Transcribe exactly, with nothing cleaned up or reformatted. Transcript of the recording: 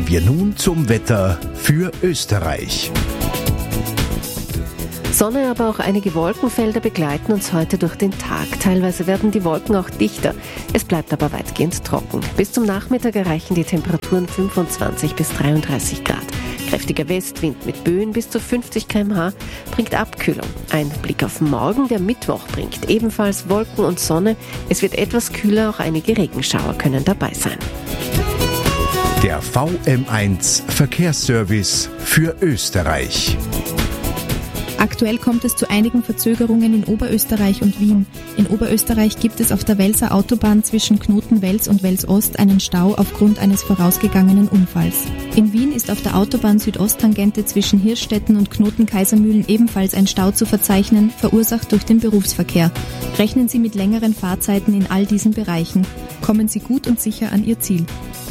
Kommen wir nun zum Wetter für Österreich. Sonne, aber auch einige Wolkenfelder begleiten uns heute durch den Tag. Teilweise werden die Wolken auch dichter. Es bleibt aber weitgehend trocken. Bis zum Nachmittag erreichen die Temperaturen fünfundzwanzig bis dreiunddreißig Grad. Kräftiger Westwind mit Böen bis zu fünfzig Kilometer pro Stunde bringt Abkühlung. Ein Blick auf morgen, der Mittwoch, bringt ebenfalls Wolken und Sonne. Es wird etwas kühler, auch einige Regenschauer können dabei sein. Der V M eins Verkehrsservice für Österreich. Aktuell kommt es zu einigen Verzögerungen in Oberösterreich und Wien. In Oberösterreich gibt es auf der Welser Autobahn zwischen Knoten-Wels und Wels-Ost einen Stau aufgrund eines vorausgegangenen Unfalls. In Wien ist auf der Autobahn Südosttangente zwischen Hirschstetten und Knoten-Kaisermühlen ebenfalls ein Stau zu verzeichnen, verursacht durch den Berufsverkehr. Rechnen Sie mit längeren Fahrzeiten in all diesen Bereichen. Kommen Sie gut und sicher an Ihr Ziel.